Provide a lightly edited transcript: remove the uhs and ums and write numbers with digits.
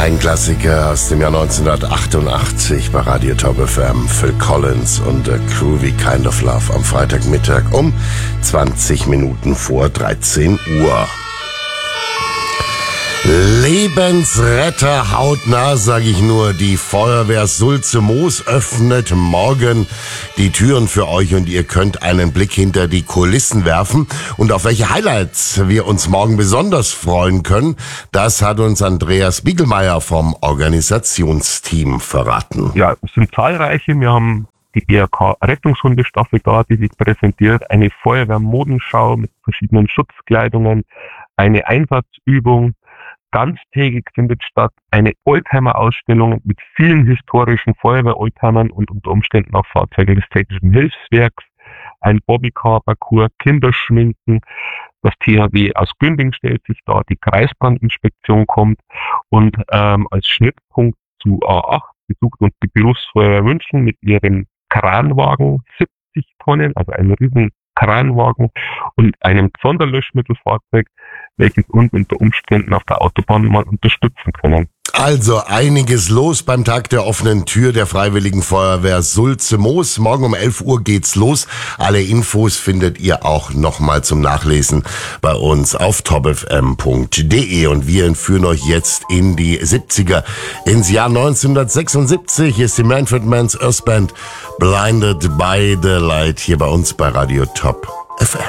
Ein Klassiker aus dem Jahr 1988 bei Radio Top FM, Phil Collins und Groovy Kind of Love am Freitagmittag um 20 Minuten vor 13 Uhr. Lebensretter hautnah, sage ich nur. Die Feuerwehr Sulze-Moos öffnet morgen die Türen für euch und ihr könnt einen Blick hinter die Kulissen werfen. Und auf welche Highlights wir uns morgen besonders freuen können, das hat uns Andreas Biegelmeier vom Organisationsteam verraten. Ja, es sind zahlreiche. Wir haben die BRK Rettungshundestaffel da, die sich präsentiert, eine Feuerwehrmodenschau mit verschiedenen Schutzkleidungen, eine Einsatzübung. Ganztägig findet statt eine Oldtimer-Ausstellung mit vielen historischen Feuerwehr-Oldtimern und unter Umständen auch Fahrzeugen des Technischen Hilfswerks, ein Bobbycar-Parcours, Kinderschminken. Das THW aus Günding stellt sich da, die Kreisbrandinspektion kommt und als Schnittpunkt zu A8 besucht uns die Berufsfeuerwehr München mit ihrem Kranwagen, 70 Tonnen, also ein riesen Kranwagen und einem Sonderlöschmittelfahrzeug, welches uns unter Umständen auf der Autobahn mal unterstützen können. Also einiges los beim Tag der offenen Tür der Freiwilligen Feuerwehr Sulze-Moos. Morgen um 11 Uhr geht's los. Alle Infos findet ihr auch nochmal zum Nachlesen bei uns auf topfm.de. Und wir entführen euch jetzt in die 70er, ins Jahr 1976. Hier ist die Manfred Mann's Earth Band, Blinded by the Light, hier bei uns bei Radio Top FM.